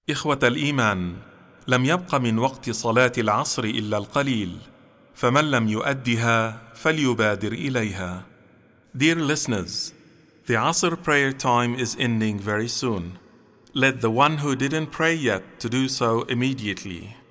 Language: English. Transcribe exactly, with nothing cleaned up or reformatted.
إخوة الإيمان، لم يبق من وقت صلاة العصر إلا القليل، فمن لم يؤدها فليبادر إليها. Dear listeners, the Asr prayer time is ending very soon. Let the one who didn't pray yet to do so immediately.